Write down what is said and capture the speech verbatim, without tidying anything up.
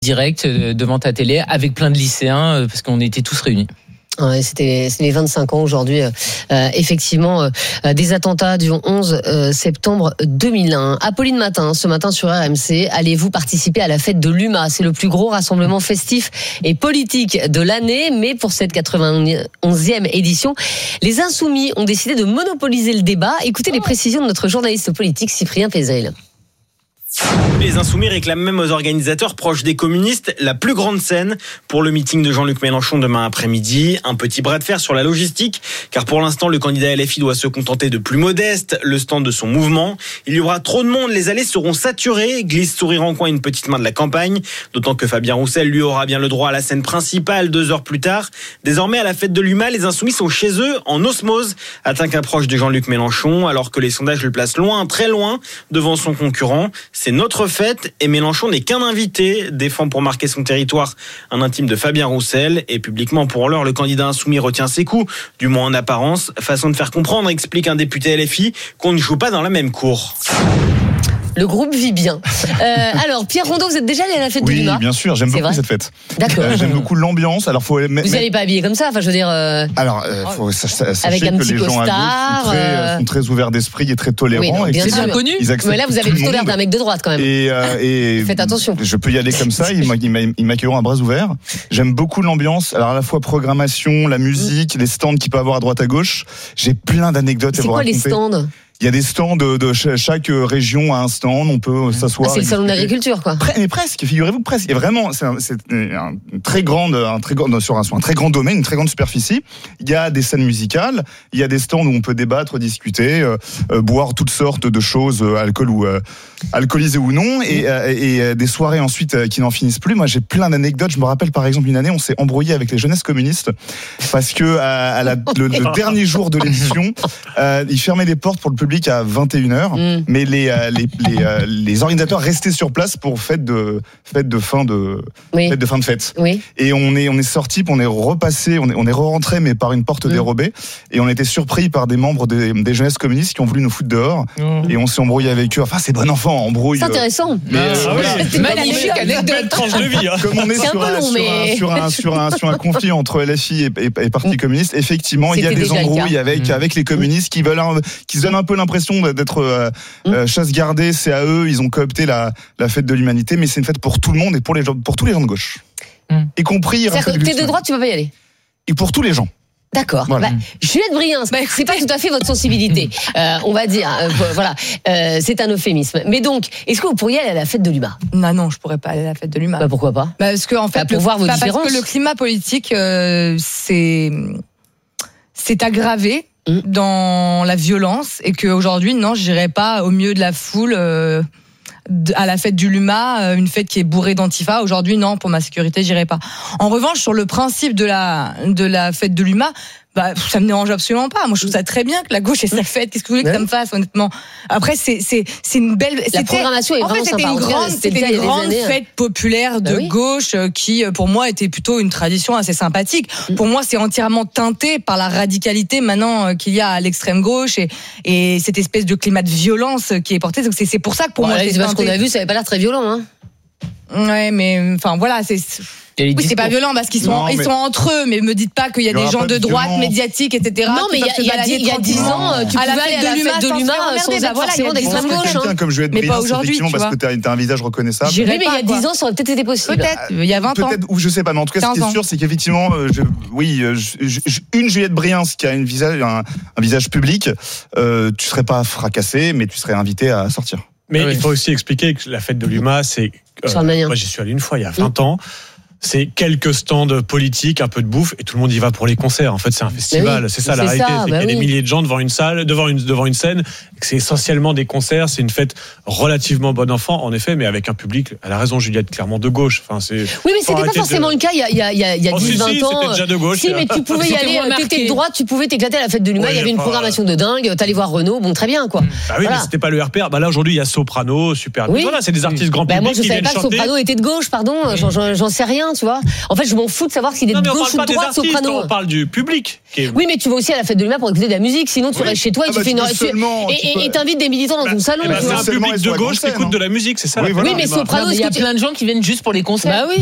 direct devant ta télé avec plein de lycéens parce qu'on était tous réunis. Ouais, c'était c'est les vingt-cinq ans aujourd'hui. Euh, effectivement, euh, des attentats du onze septembre deux mille un. Apolline Matin, ce matin sur R M C, allez-vous participer à la fête de l'U M A ? C'est le plus gros rassemblement festif et politique de l'année, mais pour cette quatre-vingt-onzième édition, les Insoumis ont décidé de monopoliser le débat. Écoutez les précisions de notre journaliste politique Cyprien Pézel. Les Insoumis réclament même aux organisateurs proches des communistes la plus grande scène pour le meeting de Jean-Luc Mélenchon demain après-midi. Un petit bras de fer sur la logistique, car pour l'instant, le candidat L F I doit se contenter de plus modeste, le stand de son mouvement. Il y aura trop de monde, les allées seront saturées, glisse sourire en coin une petite main de la campagne, d'autant que Fabien Roussel, lui, aura bien le droit à la scène principale deux heures plus tard. Désormais, à la fête de l'U M A, les Insoumis sont chez eux, en osmose, atteint qu'un proche de Jean-Luc Mélenchon, alors que les sondages le placent loin, très loin, devant son concurrent. C'est notre fête et Mélenchon n'est qu'un invité, défend pour marquer son territoire un intime de Fabien Roussel. Et publiquement, pour l'heure, le candidat insoumis retient ses coups, du moins en apparence. Façon de faire comprendre, explique un député L F I, qu'on ne joue pas dans la même cour. Le groupe vit bien. Euh, alors, Pierre Rondeau, vous êtes déjà allé à la fête oui, de l'U M A ? Oui, bien sûr, j'aime C'est beaucoup vrai cette fête. D'accord. Euh, j'aime beaucoup l'ambiance. Alors, faut. Vous n'allez pas habiller comme ça, enfin, je veux dire. Euh... Alors, euh, faut sachez avec un que petit les gens costard, à gauche sont très, euh... sont très ouverts d'esprit et très tolérants. Oui, non, et bien c'est sûr. bien Connu. Mais là, vous avez plutôt l'air d'un mec de droite quand même. Et, euh, et faites attention. Je peux y aller comme ça. Ils m'accueilleront à bras ouverts. J'aime beaucoup l'ambiance. Alors, à la fois programmation, la musique, les stands qu'il peut avoir à droite à gauche. J'ai plein d'anecdotes à vous raconter. C'est quoi les stands ? Il y a des stands de, de chaque région à un stand, on peut s'asseoir. Ah, c'est le salon d'agriculture, quoi. Mais presque, figurez-vous presque. Il y a vraiment, c'est un, c'est un très grand, un très grand, sur un, sur un très grand domaine, une très grande superficie. Il y a des scènes musicales, il y a des stands où on peut débattre, discuter, euh, euh, boire toutes sortes de choses, euh, alcool ou euh, alcoolisé ou non, et, euh, et euh, des soirées ensuite euh, qui n'en finissent plus. Moi, j'ai plein d'anecdotes. Je me rappelle par exemple une année, on s'est embrouillé avec les jeunesses communistes parce que à, à la, le, le dernier jour de l'émission, euh, ils fermaient les portes pour le public à vingt et une heures, mm. mais les, euh, les, les, euh, les organisateurs restaient sur place pour fête de, fête de fin de, oui. fête de fin de fête. Oui. Et on est, on est sorti, on est repassé, on est, on est re-rentré, mais par une porte mm. dérobée, et on était surpris par des membres des, des jeunesses communistes qui ont voulu nous foutre dehors, mm. et on s'est embrouillé avec eux. Enfin, c'est bon enfant, embrouille. C'est intéressant. Mais, ah, euh, oui. voilà. C'est magnifique anecdote, tranche de vie. Hein. Comme on est, c'est sur, un, long, sur, mais... un, sur, un, sur, un, sur un conflit entre L F I et, et, et Parti communiste, effectivement, C'était il y a des embrouilles avec, mm. avec les communistes qui veulent, un, qui se donnent un peu l'impression d'être euh, mm. euh, chasse gardée. C'est à eux, ils ont coopté la, la fête de l'humanité, mais c'est une fête pour tout le monde et pour, les gens, pour tous les gens de gauche. Mm. Y compris. C'est-à-dire que t'es de droite, tu peux pas y aller. Et pour tous les gens. D'accord. Voilà. Bah, Juliette Briens, bah, c'est pas tout à fait votre sensibilité, euh, on va dire. Euh, voilà, euh, c'est un euphémisme. Mais donc, est-ce que vous pourriez aller à la fête de l'U M A ? Non, non, je pourrais pas aller à la fête de l'U M A. Bah, pourquoi pas ? Bah, parce que en fait, bah, pour le, voir vos bah, différences. Parce que le climat politique, euh, c'est c'est aggravé mmh. dans la violence et qu'aujourd'hui, non, je n'irai pas au milieu de la foule. Euh, à la fête du L'U M A, une fête qui est bourrée d'antifa. Aujourd'hui, non, pour ma sécurité, j'irai pas. En revanche, sur le principe de la, de la fête de l'U M A, bah, ça me dérange absolument pas. Moi, je trouve ça très bien que la gauche ait sa fête. Qu'est-ce que vous voulez que ouais. ça me fasse, honnêtement? Après, c'est, c'est, c'est une belle, la c'était, programmation est en vraiment fait, c'était sympa. une grande, c'était, c'était une grande années, fête populaire de bah oui. gauche qui, pour moi, était plutôt une tradition assez sympathique. Mm. Pour moi, c'est entièrement teinté par la radicalité maintenant qu'il y a à l'extrême gauche et, et cette espèce de climat de violence qui est porté. Donc, c'est, c'est pour ça que pour bon, moi, là, c'est parce qu'on a vu, ça avait pas l'air très violent, hein. Ouais, mais, enfin, voilà, c'est, oui, c'est pas violent parce qu'ils sont, non, ils sont entre eux, mais me dites pas qu'il y a des gens de droite médiatique, et cetera. Non, mais il y a, il y a dix ans, tu pouvais aller à la fête de l'U M A sans être forcément d'extrême gauche. Quelqu'un comme Juliette Briens, effectivement, parce que t'as un visage reconnaissable. Oui, mais il y a dix ans, ça aurait peut-être été possible. Peut-être, il y a vingt ans. Peut-être, ou je sais pas, mais en tout cas, ce qui est sûr, c'est qu'effectivement, oui, une Juliette Briens qui a une visage, un visage public, tu serais pas fracassé, mais tu serais invité à sortir. Mais il faut aussi expliquer que la fête de l'U M A, c'est. Moi, j'y suis allé une fois il y a vingt ans. C'est quelques stands politiques, un peu de bouffe, et tout le monde y va pour les concerts. En fait, c'est un festival. Oui, c'est ça la réalité. Ça, c'est bah qu'il y a oui. des milliers de gens devant une salle, devant une, devant une scène. C'est essentiellement des concerts. C'est une fête relativement bon enfant, en effet, mais avec un public. Elle a raison, Juliette, clairement de gauche. Enfin, c'est. Oui, mais c'était pas forcément de... le cas il y a, il y a, il y a, il y a oh, dix, si, vingt si, ans. C'était déjà de gauche. Si, mais tu pouvais y aller. T'étais de droite, tu pouvais t'éclater à la fête de l'U M A. Oui, il y avait une pas... programmation de dingue. T'allais voir Renaud. Bon, très bien, quoi. Bah oui, voilà. Mais c'était pas le R P R. Bah là, aujourd'hui, il y a Soprano, super. Oui. Voilà, c'est des artistes grand bah public. Moi, je savais pas que Soprano était de gauche, pardon. J'en sais rien. rien, tu vois. En fait, je m'en fous de savoir s'il est non, de gauche ou de droite, artistes, Soprano. On parle du public. Est... Oui, mais tu vas aussi à la fête de l'U M A pour écouter de la musique. Sinon, tu oui. restes chez toi et ah tu bah, fais tu une seulement, et tu t'invites des militants dans bah, ton salon. Bah, c'est un public de gauche qui écoute de la musique, c'est ça. Oui, mais Soprano, il y a plein de gens qui viennent juste pour les concerts. Bah oui.